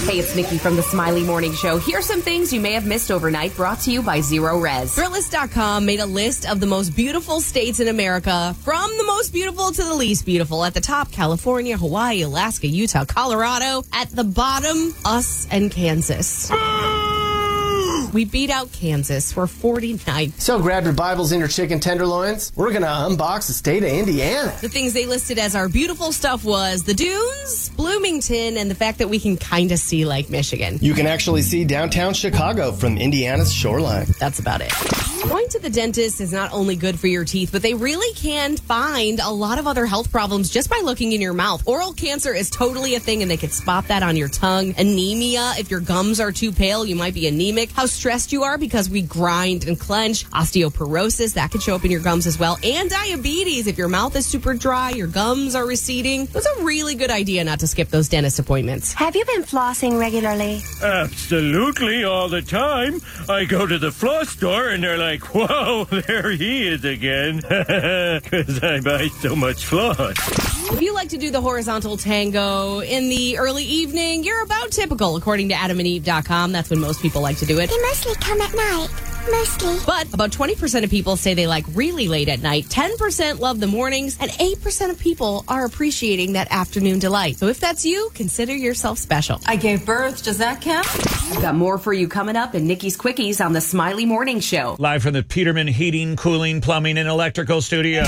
Hey, it's Nikki from the Smiley Morning Show. Here's some things you may have missed overnight, brought to you by Zero Res. Thrillist.com made a list of the most beautiful states in America, from the most beautiful to the least beautiful. At the top, California, Hawaii, Alaska, Utah, Colorado. At the bottom, us and Kansas. We beat out Kansas. We're 49th. So grab your Bibles and your chicken tenderloins. We're going to unbox the state of Indiana. The things they listed as our beautiful stuff was the dunes, Bloomington, and the fact that we can kind of see Lake Michigan. You can actually see downtown Chicago from Indiana's shoreline. That's about it. Going to the dentist is not only good for your teeth, but they really can find a lot of other health problems just by looking in your mouth. Oral cancer is totally a thing, and they can spot that on your tongue. Anemia, if your gums are too pale, you might be anemic. How stressed you are because we grind and clench. Osteoporosis, that can show up in your gums as well. And diabetes, if your mouth is super dry, your gums are receding. It's a really good idea not to skip those dentist appointments. Have you been flossing regularly? Absolutely, all the time. I go to the floss store and they're like, whoa, there he is again. Because I buy so much floss. If you like to do the horizontal tango in the early evening, you're about typical, according to AdamandEve.com. That's when most people like to do it. They mostly come at night. Mostly. But about 20% of people say they like really late at night, 10% love the mornings, and 8% of people are appreciating that afternoon delight. So if that's you, consider yourself special. I gave birth. Does that count? I've got more for you coming up in Nikki's Quickies on the Smiley Morning Show. Live from the Peterman Heating, Cooling, Plumbing, and Electrical Studios.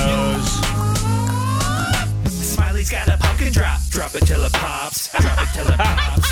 Smiley's got a pumpkin drop. Drop it till it pops. Drop it till it pops.